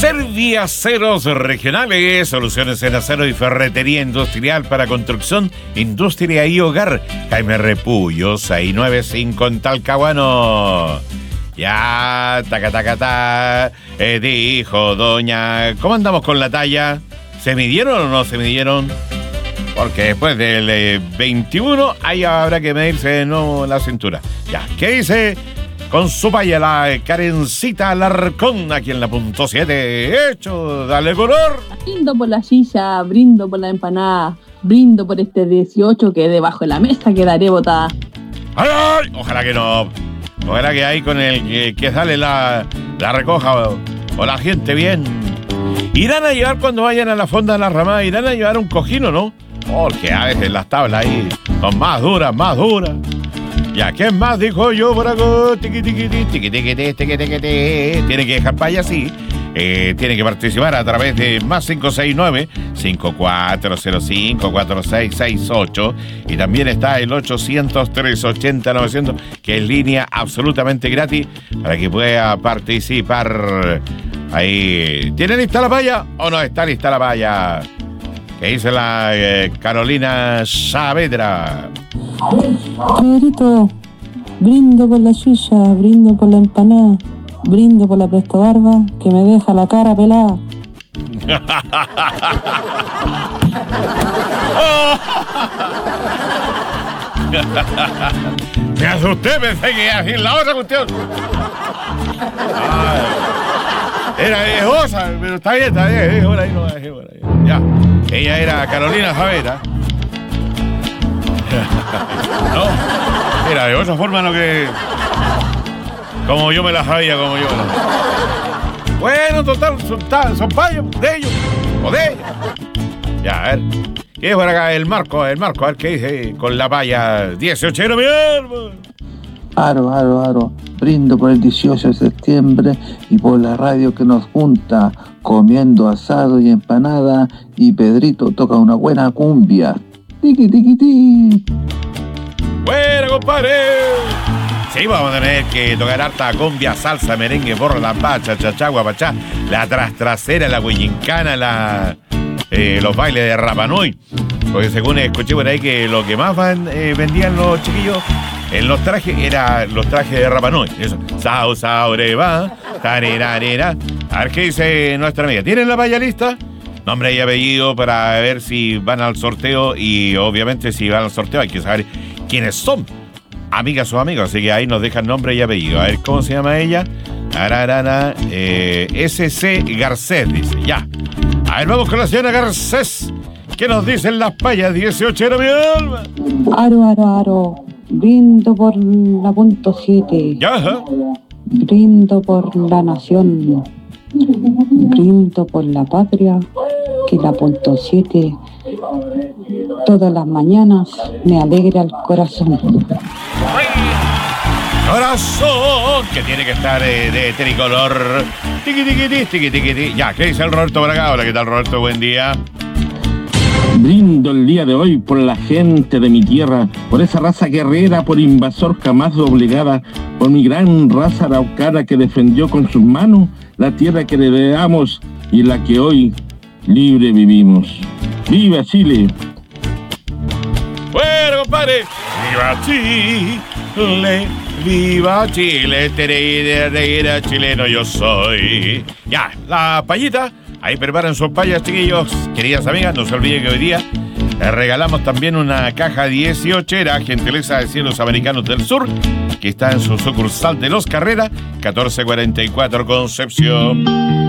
Serviaceros Regionales, soluciones en acero y ferretería industrial para construcción, industria y hogar. Jaime Repullo, 695 en Talcahuano. Ya, ta, dijo doña. ¿Cómo andamos con la talla? ¿Se midieron o no se midieron? Porque después del 21, ahí habrá que medirse de nuevo la cintura. Ya, ¿qué dice? Con su paya, la Karencita Alarcón, aquí en la punto 7. Hecho, dale color. Brindo por la silla, brindo por la empanada, brindo por este 18 que debajo de la mesa quedaré botada. ¡Ay, ay! Ojalá que no. Ojalá que ahí con el que sale la recoja o la gente bien. ¿Irán a llevar cuando vayan a la fonda de la ramada? ¿Irán a llevar un cojín o no? Porque a veces las tablas ahí son más duras, más duras. Ya, ¿quién más dijo yo por acá? Tiene que dejar paya así. Tiene que participar a través de más 569-5405-4668. Y también está el 800-380-900, que es línea absolutamente gratis para que pueda participar. Ahí. ¿Tiene lista la paya o no está lista la paya? ¿Qué dice la Carolina Saavedra? Pedrito, brindo por la silla, brindo por la empanada, brindo por la presto barba que me deja la cara pelada. Me asusté, pensé que iba a decir la otra cuestión. Era viejosa, pero está bien, por ahí no dejé por ahí. Ya, ella era Carolina Saavedra. No, era de otra forma lo que... Como yo me la sabía, Bueno, total, son payos de ellos, o de ella. Ya, a ver, ¿qué es por acá? El Marco, a ver qué dice con la paya 18, mi hermano. Aro, brindo por el 18 de septiembre y por la radio que nos junta, comiendo asado y empanada, y Pedrito toca una buena cumbia. Tiki, tiki, tiki. Bueno, compadre. Sí, vamos a tener que tocar harta cumbia, salsa, merengue, porro, lambacha, chachagua, pachá, la trasera, la huillincana, los bailes de Rapa Nui. Porque según escuché por ahí que lo que más vendían los chiquillos en los trajes eran los trajes de Rapa Nui. Eso, saureba, tarerarera. A ver qué dice nuestra amiga. ¿Tienen la paya lista? Nombre y apellido para ver si van al sorteo, y obviamente si van al sorteo hay que saber quiénes son, amigas o amigos, así que ahí nos dejan nombre y apellido. A ver cómo se llama ella. SC Garcés, dice. Ya. A ver, vamos con la señora Garcés. ¿Qué nos dicen las payas 18 de mi alma? Aro, brindo por la punto 7. Ya. Brindo por la nación, brindo por la patria, que la punto 7 todas las mañanas me alegra el corazón. Corazón, que tiene que estar de tricolor. Tiqui. Ya, ¿qué dice el Roberto por acá? Hola, ¿qué tal, Roberto? Buen día. Brindo el día de hoy por la gente de mi tierra, por esa raza guerrera, por invasor jamás doblegada, por mi gran raza araucana que defendió con sus manos la tierra que heredamos y en la que hoy libre vivimos. ¡Viva Chile! Bueno, compadre, ¡viva Chile! ¡Viva Chile! Tereira, chileno yo soy. Ya, la payita. Ahí preparan sus payas, chiquillos. Queridas amigas, no se olviden que hoy día les regalamos también una caja 18era, gentileza de Cielos Americanos del Sur, que está en su sucursal de Los Carreras, 1444 Concepción.